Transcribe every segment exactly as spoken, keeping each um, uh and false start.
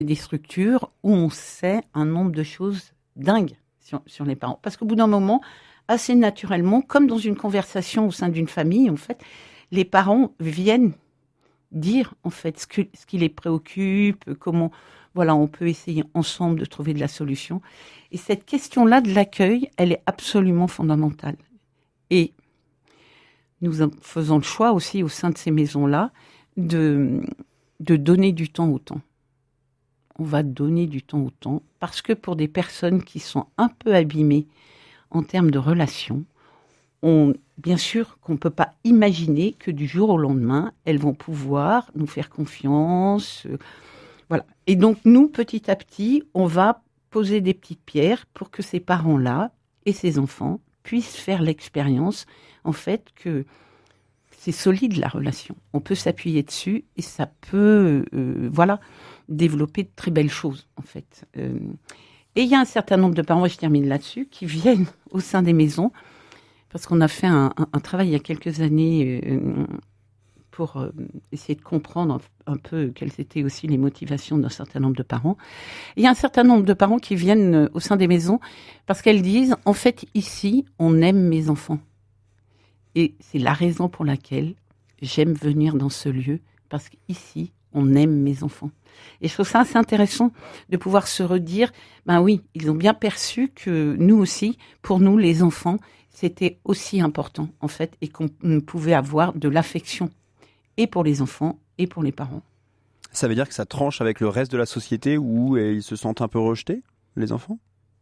des structures où on sait un nombre de choses dingues sur, sur les parents. Parce qu'au bout d'un moment, assez naturellement, comme dans une conversation au sein d'une famille, en fait, les parents viennent dire en fait ce, que, ce qui les préoccupe, comment voilà, on peut essayer ensemble de trouver de la solution. Et cette question-là de l'accueil, elle est absolument fondamentale. Et nous faisons le choix aussi au sein de ces maisons-là de, de donner du temps au temps. On va donner du temps au temps parce que pour des personnes qui sont un peu abîmées en termes de relations, on, bien sûr qu'on ne peut pas imaginer que du jour au lendemain, elles vont pouvoir nous faire confiance. Euh, voilà. Et donc, nous, petit à petit, on va poser des petites pierres pour que ces parents-là et ces enfants puissent faire l'expérience, en fait, que c'est solide la relation. On peut s'appuyer dessus et ça peut, euh, voilà, développer de très belles choses, en fait. Euh, et il y a un certain nombre de parents, et je termine là-dessus, qui viennent au sein des maisons, parce qu'on a fait un, un, un travail il y a quelques années euh, pour euh, essayer de comprendre un, un peu quelles étaient aussi les motivations d'un certain nombre de parents. Et il y a un certain nombre de parents qui viennent euh, au sein des maisons parce qu'elles disent, en fait, ici, on aime mes enfants. Et c'est la raison pour laquelle j'aime venir dans ce lieu, parce qu'ici, on aime mes enfants. Et je trouve ça assez intéressant de pouvoir se redire, ben oui, ils ont bien perçu que nous aussi, pour nous, les enfants, c'était aussi important, en fait, et qu'on pouvait avoir de l'affection, et pour les enfants, et pour les parents. Ça veut dire que ça tranche avec le reste de la société où ils se sentent un peu rejetés, les enfants ?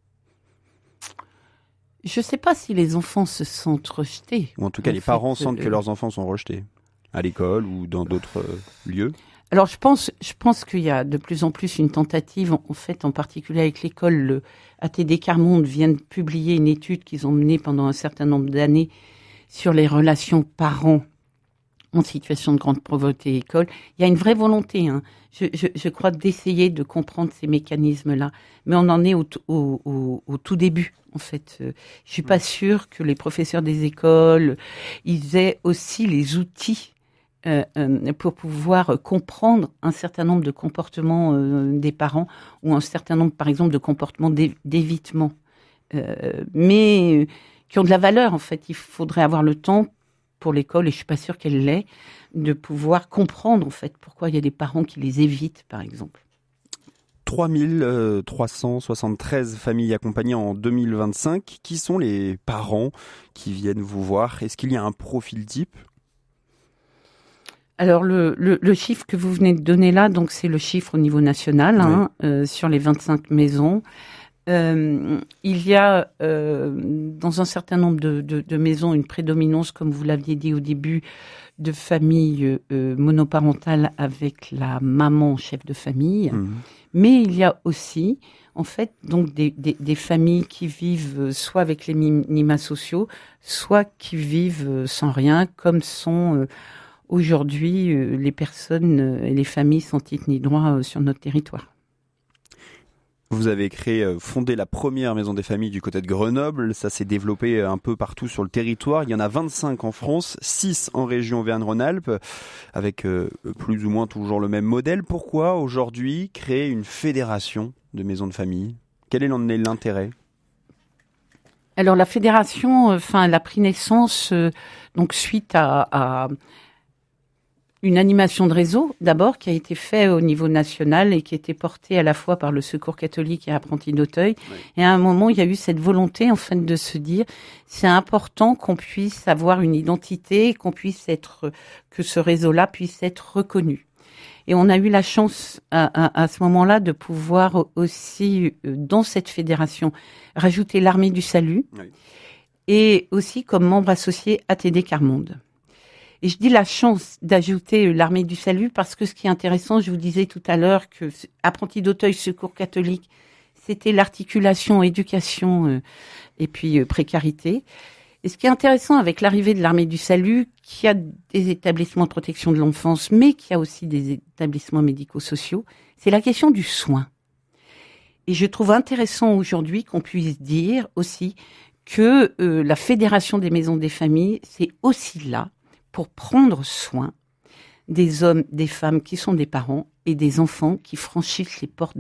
Je ne sais pas si les enfants se sentent rejetés. Ou en tout cas, en les fait, parents sentent euh, que leurs enfants sont rejetés, à l'école ou dans d'autres euh, lieux. Alors, je pense, je pense qu'il y a de plus en plus une tentative, en fait, en particulier avec l'école. Le A T D Carmonde vient de publier une étude qu'ils ont menée pendant un certain nombre d'années sur les relations parents en situation de grande pauvreté école. Il y a une vraie volonté, hein, je, je, je crois, d'essayer de comprendre ces mécanismes-là. Mais on en est au, au, au, au tout début, en fait. Euh, je suis pas sûre que les professeurs des écoles, ils aient aussi les outils Euh, euh, pour pouvoir comprendre un certain nombre de comportements euh, des parents ou un certain nombre, par exemple, de comportements d'é- d'évitement, euh, mais euh, qui ont de la valeur, en fait. Il faudrait avoir le temps pour l'école, et je suis pas sûre qu'elle l'ait, de pouvoir comprendre, en fait, pourquoi il y a des parents qui les évitent, par exemple. trois mille trois cent soixante-treize familles accompagnées en deux mille vingt-cinq. Qui sont les parents qui viennent vous voir ? Est-ce qu'il y a un profil type ? Alors, le, le, le chiffre que vous venez de donner là, donc c'est le chiffre au niveau national, oui. hein, euh, sur les vingt-cinq maisons. Euh, il y a euh, dans un certain nombre de, de, de maisons une prédominance, comme vous l'aviez dit au début, de familles euh, monoparentales avec la maman chef de famille. Mmh. Mais il y a aussi, en fait, donc des, des, des familles qui vivent soit avec les minima sociaux, soit qui vivent sans rien, comme sont euh, aujourd'hui euh, les personnes euh, et les familles sans titre ni droit euh, sur notre territoire. Vous avez créé, fondé la première maison des familles du côté de Grenoble. Ça s'est développé un peu partout sur le territoire. Il y en a vingt-cinq en France, six en région Auvergne-Rhône-Alpes, avec euh, plus ou moins toujours le même modèle. Pourquoi aujourd'hui créer une fédération de maisons de famille ? Quel est l'intérêt ? Alors la fédération, enfin, elle a pris naissance euh, donc suite à, à une animation de réseau, d'abord, qui a été faite au niveau national et qui était portée à la fois par le Secours catholique et Apprentis d'Auteuil. Oui. Et à un moment, il y a eu cette volonté, en fait, de se dire, c'est important qu'on puisse avoir une identité, qu'on puisse être, que ce réseau-là puisse être reconnu. Et on a eu la chance, à, à, à ce moment-là, de pouvoir aussi, dans cette fédération, rajouter l'Armée du Salut oui. et aussi comme membre associé A T D Carmonde. Et je dis la chance d'ajouter l'Armée du Salut parce que ce qui est intéressant, je vous disais tout à l'heure que Apprentis d'Auteuil, Secours catholique, c'était l'articulation éducation euh, et puis euh, précarité. Et ce qui est intéressant avec l'arrivée de l'Armée du Salut, qui a des établissements de protection de l'enfance, mais qui a aussi des établissements médico-sociaux, c'est la question du soin. Et je trouve intéressant aujourd'hui qu'on puisse dire aussi que euh, la Fédération des maisons des familles, c'est aussi là pour prendre soin des hommes, des femmes qui sont des parents et des enfants qui franchissent les portes